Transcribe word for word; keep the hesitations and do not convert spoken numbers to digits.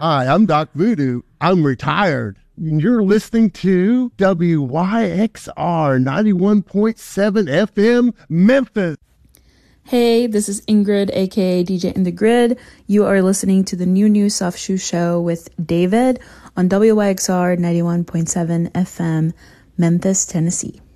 Hi, I'm Doc Voodoo. I'm retired. You're listening to W Y X R ninety-one point seven F M, Memphis. Hey, this is Ingrid, aka D J in the Grid. You are listening to the New New Soft Shoe Show with David on W Y X R ninety-one point seven F M, Memphis, Tennessee.